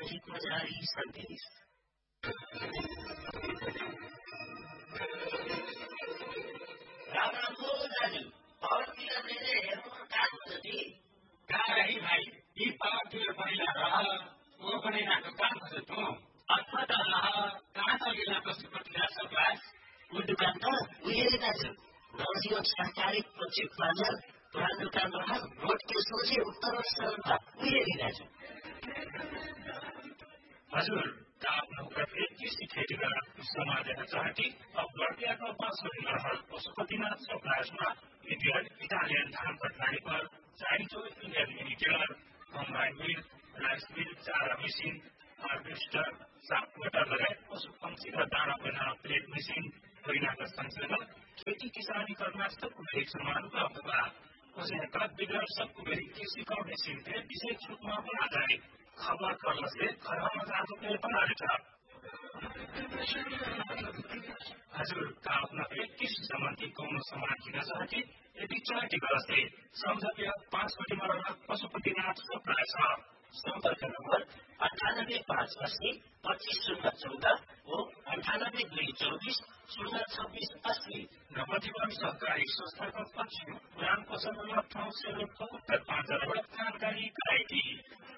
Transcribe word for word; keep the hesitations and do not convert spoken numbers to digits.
हितमा जारी सन्देश। राम राम हो दाजु, पावरतिर धेरै हेर्नु कहाँ जति गाई भाइ यी पावरतिर पहिला रह वो पनि नाको काम छ त अथवा त रह कहाँ त गिला पशुपतिका सप्लास वो दुकान त उहिले दाजु नवजीवन सहकारी प्रक्षेप बजार पुरानो दुकान रह रोड के सोझे उत्तर सडकमा उहिले दाजु। हजुर का आफ्नो प्रत्येक किसी ठेटीका समाजन चाहती अब बर्दियाको पाँचवटी रहल पशुपतिनाथ सप्लासमा इन्डियन इटालियन धान पटनारी पर चाइजो Indian limited combine mill rice mill चारा मेसिन हार्वेस्टर सात मोटर लगायत पशु पंक्षी र दाना बनाउन प्लेट मेसिन परिणामका सँगसँगै खेती किसानी करना सबको भेट समान उपलब्ध बा। उसने कद बिगड़ सबको भेट कृषि का मेसिन थे विशेष छूट में बना जाए खबर करने से खराब मजाक के बना देता। हजुर का अपना इक्कीस सम्बन्धी कौन सामान किन चाहती यदि चाहती गरस्ते सम्झप्य पाँच कोटी मरला पशुपतिनाथ सप्लाय छ। सम्पर्क नम्बर अन्ठानब्बे पाँच अस्सी पच्चीस शून्य चौध हो अन्ठानब्बे दुई चौबिस शून्य छब्बीस अस्सी। नवजीवन सहकारी संस्थाको पश्चिम पुरानो पसल ठाउँ से उत्तर पाँच जानकारी गराएकी।